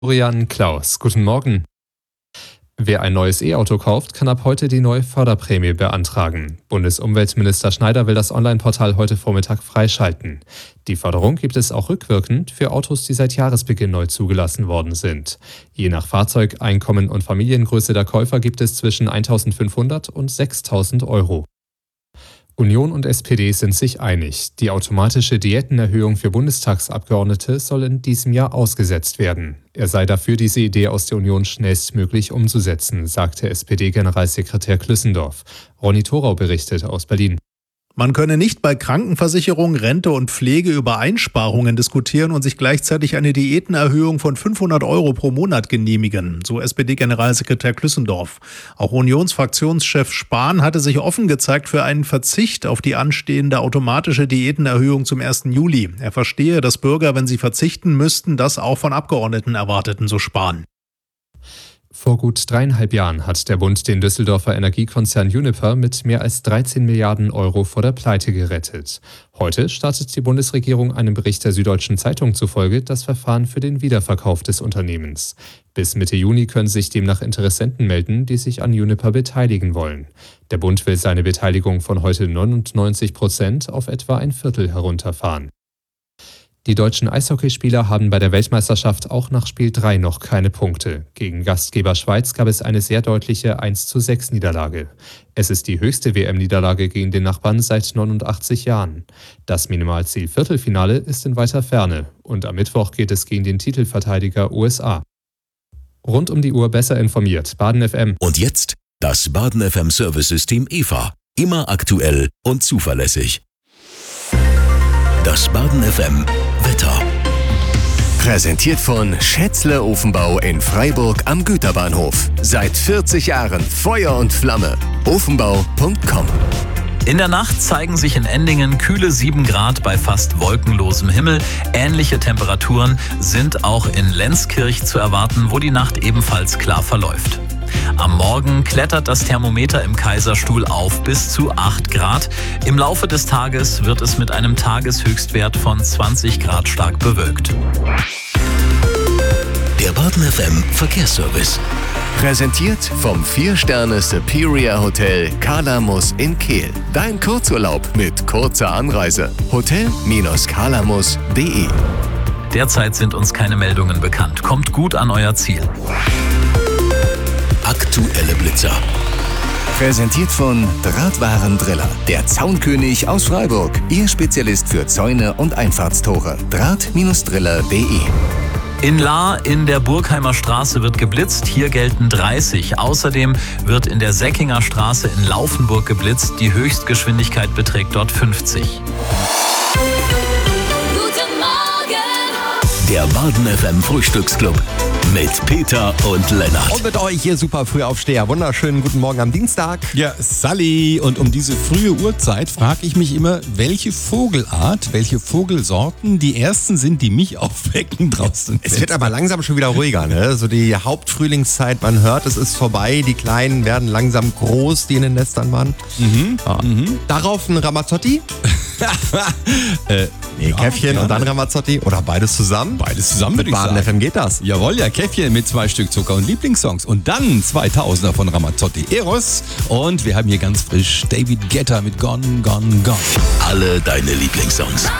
Florian Klaus, guten Morgen. Wer ein neues E-Auto kauft, kann ab heute die neue Förderprämie beantragen. Bundesumweltminister Schneider will das Online-Portal heute Vormittag freischalten. Die Förderung gibt es auch rückwirkend für Autos, die seit Jahresbeginn neu zugelassen worden sind. Je nach Fahrzeug, Einkommen und Familiengröße der Käufer gibt es zwischen 1.500 und 6.000 Euro. Union und SPD sind sich einig. Die automatische Diätenerhöhung für Bundestagsabgeordnete soll in diesem Jahr ausgesetzt werden. Er sei dafür, diese Idee aus der Union schnellstmöglich umzusetzen, sagte SPD-Generalsekretär Klüssendorf. Ronny Thorau berichtet aus Berlin. Man könne nicht bei Krankenversicherung, Rente und Pflege über Einsparungen diskutieren und sich gleichzeitig eine Diätenerhöhung von 500 Euro pro Monat genehmigen, so SPD-Generalsekretär Klüssendorf. Auch Unionsfraktionschef Spahn hatte sich offen gezeigt für einen Verzicht auf die anstehende automatische Diätenerhöhung zum 1. Juli. Er verstehe, dass Bürger, wenn sie verzichten müssten, das auch von Abgeordneten erwarteten, so Spahn. Vor gut 3,5 Jahren hat der Bund den Düsseldorfer Energiekonzern Uniper mit mehr als 13 Milliarden Euro vor der Pleite gerettet. Heute startet die Bundesregierung einem Bericht der Süddeutschen Zeitung zufolge das Verfahren für den Wiederverkauf des Unternehmens. Bis Mitte Juni können sich demnach Interessenten melden, die sich an Uniper beteiligen wollen. Der Bund will seine Beteiligung von heute 99% auf etwa ein Viertel herunterfahren. Die deutschen Eishockeyspieler haben bei der Weltmeisterschaft auch nach Spiel 3 noch keine Punkte. Gegen Gastgeber Schweiz gab es eine sehr deutliche 1:6 Niederlage. Es ist die höchste WM-Niederlage gegen den Nachbarn seit 89 Jahren. Das Minimalziel Viertelfinale ist in weiter Ferne und am Mittwoch geht es gegen den Titelverteidiger USA. Rund um die Uhr besser informiert, Baden FM. Und jetzt das Baden FM Service-System EVA. Immer aktuell und zuverlässig. Das Baden FM Wetter. Präsentiert von Schätzle Ofenbau in Freiburg am Güterbahnhof. Seit 40 Jahren Feuer und Flamme. Ofenbau.com. In der Nacht zeigen sich in Endingen kühle 7 Grad bei fast wolkenlosem Himmel. Ähnliche Temperaturen sind auch in Lenzkirch zu erwarten, wo die Nacht ebenfalls klar verläuft. Am Morgen klettert das Thermometer im Kaiserstuhl auf bis zu 8 Grad. Im Laufe des Tages wird es mit einem Tageshöchstwert von 20 Grad stark bewölkt. Der Baden FM Verkehrsservice. Präsentiert vom 4-Sterne Superior Hotel Kalamus in Kehl. Dein Kurzurlaub mit kurzer Anreise. Hotel-kalamus.de. Derzeit sind uns keine Meldungen bekannt. Kommt gut an euer Ziel. Aktuelle Blitzer. Präsentiert von Drahtwarendriller. Der Zaunkönig aus Freiburg. Ihr Spezialist für Zäune und Einfahrtstore. Draht-driller.de. In Lahr in der Burgheimer Straße wird geblitzt, hier gelten 30. Außerdem wird in der Säckinger Straße in Laufenburg geblitzt, die Höchstgeschwindigkeit beträgt dort 50. Guten Morgen! Der Baden FM Frühstücksclub mit Peter und Lennart. Und mit euch hier super Frühaufsteher. Wunderschönen guten Morgen am Dienstag. Ja, Sally. Und um diese frühe Uhrzeit frage ich mich immer, welche Vogelart, welche Vogelsorten die ersten sind, die mich aufwecken draußen. Es wird aber langsam schon wieder ruhiger, ne? So die Hauptfrühlingszeit, man hört, es ist vorbei. Die Kleinen werden langsam groß, die in den Nestern waren. Ja. Darauf ein Ramazzotti? Nee, Käffchen und dann Ramazzotti oder beides zusammen? Beides zusammen, würde Mit ich sagen. Baden FM geht das. Jawohl, ja, Käffchen mit 2 Stück Zucker und Lieblingssongs. Und dann 2000er von Ramazzotti Eros. Und wir haben hier ganz frisch David Guetta mit Gone, Gone, Gone. Alle deine Lieblingssongs.